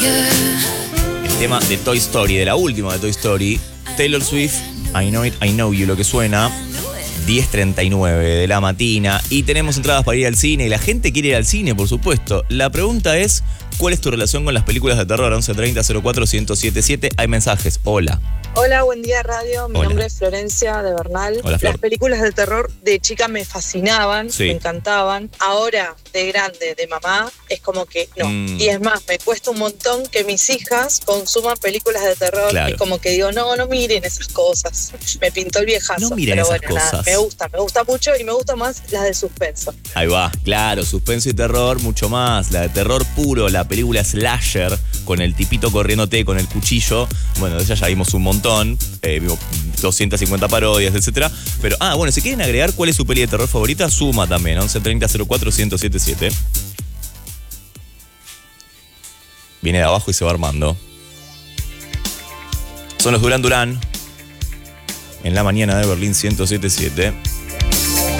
El tema de Toy Story, de la última de Toy Story, Taylor Swift, I Know It, I Know You, lo que suena, 10:39 de la mañana. Y tenemos entradas para ir al cine, y la gente quiere ir al cine, por supuesto. La pregunta es, ¿cuál es tu relación con las películas de terror? 1130 04 1077. Hay mensajes. Hola. Hola, buen día radio, mi Hola. nombre es Florencia de Bernal. Hola, Flor. Las películas de terror de chica me fascinaban, Sí. me encantaban. Ahora, de grande, de mamá, es como que no. Y es más, me cuesta un montón que mis hijas consuman películas de terror. Claro. Es como que digo, no miren esas cosas. Me pintó el viejazo. No miren pero esas bueno, nada, cosas. me gusta mucho y me gusta más las de suspenso. Ahí va, claro, suspenso y terror, mucho más. La de terror puro, la película Slasher, con el tipito corriéndote con el cuchillo. Bueno, de ella ya vimos un montón, vimos 250 parodias, etcétera. Pero, bueno, si quieren agregar cuál es su peli de terror favorita, suma también, 1130 04 1077. Viene de abajo y se va armando. Son los Duran Duran, en la mañana de Berlín 1077.